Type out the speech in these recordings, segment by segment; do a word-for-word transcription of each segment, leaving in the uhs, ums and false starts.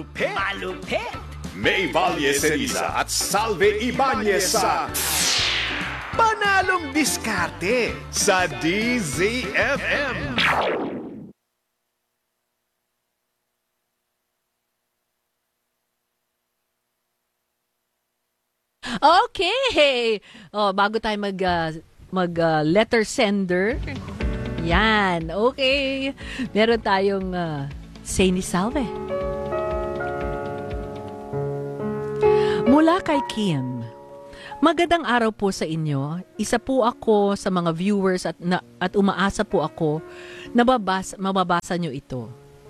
malupit, malupit, May Valle Ceriza at Salve Ibanez sa Panalong Diskarte sa D Z F M. Okay. Oh, bago tayo mag uh, mag uh, letter sender. Yan. Okay. Meron tayong uh, say ni Salve. Mula kay Kim. Magandang araw po sa inyo. Isa po ako sa mga viewers at na, at umaasa po ako na babasa, mababasa nyo ito.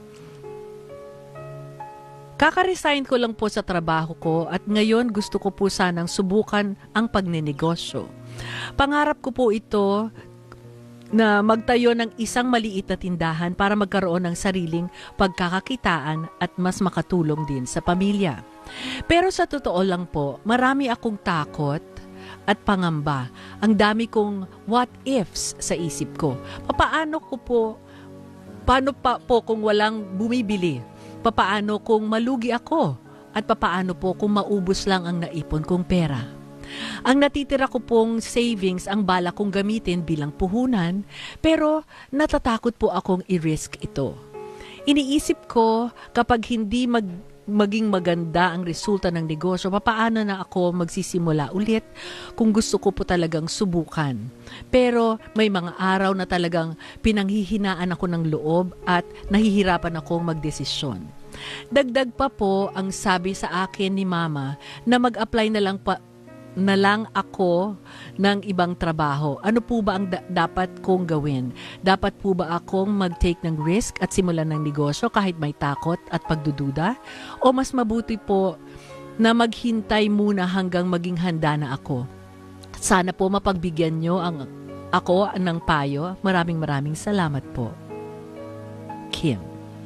Kaka-resign ko lang po sa trabaho ko at ngayon gusto ko po sanang subukan ang pagnenegosyo. Pangarap ko po ito na magtayo ng isang maliit na tindahan para magkaroon ng sariling pagkakakitaan at mas makatulong din sa pamilya. Pero sa totoo lang po, marami akong takot at pangamba. Ang dami kong what ifs sa isip ko. Papaano ko po, paano pa po kung walang bumibili? Papaano kung malugi ako? At papaano po kung maubos lang ang naipon kong pera? Ang natitira ko pong savings ang bala kong gamitin bilang puhunan, pero natatakot po akong i-risk ito. Iniisip ko kapag hindi mag, maging maganda ang resulta ng negosyo, papaano na ako magsisimula ulit kung gusto ko po talagang subukan. Pero may mga araw na talagang pinanghihinaan ako ng loob at nahihirapan akong magdesisyon. Dagdag pa po ang sabi sa akin ni Mama na mag-apply na lang pa na lang ako ng ibang trabaho. Ano po ba ang da- dapat kong gawin? Dapat po ba akong mag-take ng risk at simulan ng negosyo kahit may takot at pagdududa? O mas mabuti po na maghintay muna hanggang maging handa na ako? Sana po mapagbigyan nyo ang, ako ng payo. Maraming maraming salamat po. Kim.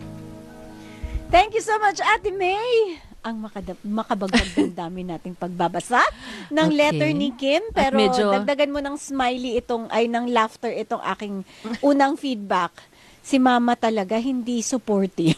Thank you so much, Ate May. Ang makada- makabagdag ng dami nating pagbabasa ng Okay. letter ni Kim. Pero medyo- dagdagan mo ng smiley itong, ay ng laughter itong aking unang feedback. Si Mama talaga hindi supportive.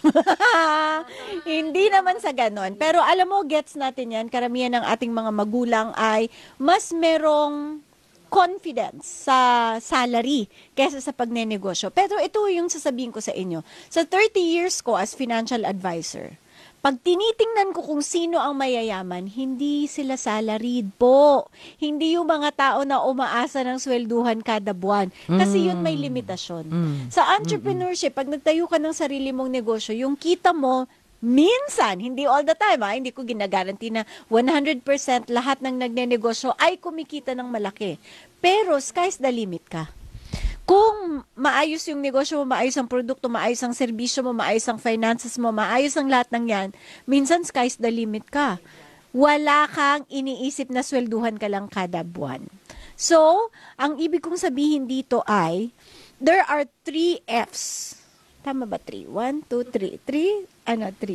Hindi naman sa ganon. Pero alam mo, gets natin yan. Karamihan ng ating mga magulang ay mas merong confidence sa salary kaysa sa pagnenegosyo. Pero ito yung sasabihin ko sa inyo. Sa thirty years ko as financial advisor, pag tinitingnan ko kung sino ang mayayaman, hindi sila salaried po. Hindi yung mga tao na umaasa ng swelduhan kada buwan. Kasi yun may limitasyon. Mm. Sa entrepreneurship, pag nagtayo ka ng sarili mong negosyo, yung kita mo, minsan, hindi all the time, ha? Hindi ko ginagaranti na one hundred percent lahat ng nagnenegosyo ay kumikita ng malaki. Pero sky's the limit ka. Kung maayos yung negosyo mo, maayos ang produkto, maayos ang serbisyo mo, maayos ang finances mo, maayos ang lahat ng yan, minsan sky's the limit ka. Wala kang iniisip na swelduhan ka lang kada buwan. So, ang ibig kong sabihin dito ay, there are three F's. Tama ba three? One, two, three. Three? Ano, three?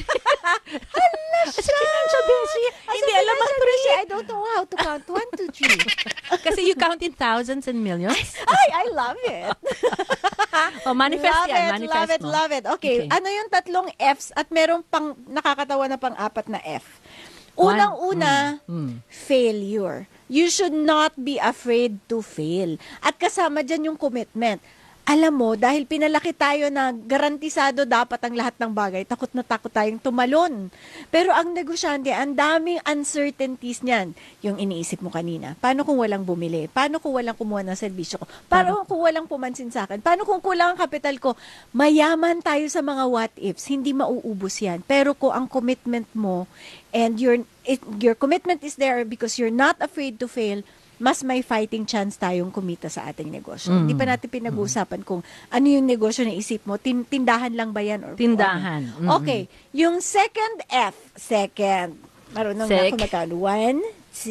Hala siya! Hindi alam ang three. I don't know how to count. One, two, three. Kasi you count in thousands and millions. Ay, I love it. Oh, manifest love yan. it, Manifest love it, mo. love it. Okay. Okay. Ano yung tatlong F's at merong pang nakakatawa na pang-apat na F? Unang-una, Mm, mm. failure. You should not be afraid to fail. At kasama dyan yung commitment. Alam mo, dahil pinalaki tayo na garantisado dapat ang lahat ng bagay, takot na takot tayong tumalon. Pero ang negosyante, ang daming uncertainties niyan. Yung iniisip mo kanina, paano kung walang bumili? Paano kung walang kumuha ng serbisyo ko? Paano kung walang pumansin sa akin? Paano kung kulang ang kapital ko? Mayaman tayo sa mga what ifs, hindi mauubos yan. Pero kung ang commitment mo, and your, it, your commitment is there because you're not afraid to fail, mas may fighting chance tayong kumita sa ating negosyo. Mm. Hindi pa natin pinag-uusapan kung ano yung negosyo na isip mo. Tin- tindahan lang ba yan? Or Tindahan. or ano? Okay. Yung second F, second, marunong na Sec. ako magkano. One, two.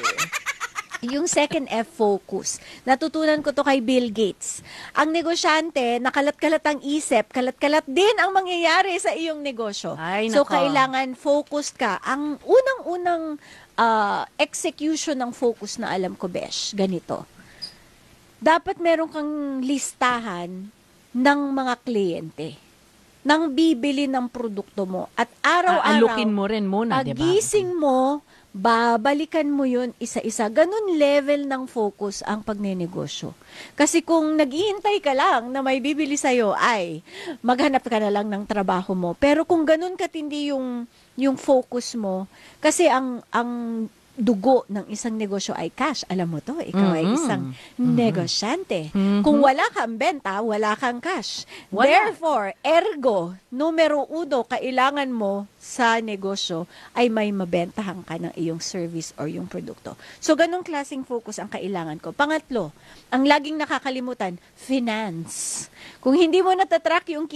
Yung second F, focus. Natutunan ko to kay Bill Gates. Ang negosyante, nakalat-kalat ang isip, kalat-kalat din ang mangyayari sa iyong negosyo. Ay, So, nako. kailangan focused ka. Ang unang-unang uh, execution ng focus na alam ko, Besh, ganito. Dapat meron kang listahan ng mga kliyente. ng bibili ng produkto mo. At araw-araw, Aalukin mo rin muna, di ba? pagising mo, babalikan mo yun isa-isa. Ganun level ng focus ang pagnenegosyo. Kasi kung naghihintay ka lang na may bibili sa'yo, ay maghanap ka na lang ng trabaho mo. Pero kung ganun katindi yung, yung focus mo, kasi ang, ang dugo ng isang negosyo ay cash. Alam mo to, ikaw ay Mhm. isang negosyante. Mhm. Kung wala kang benta, wala kang cash. Wala. Therefore, ergo, numero uno, kailangan mo sa negosyo ay may mabentahan ka ng iyong service or yung produkto. So, ganong klaseng focus ang kailangan ko. Pangatlo, ang laging nakakalimutan, finance. Kung hindi mo natatrack yung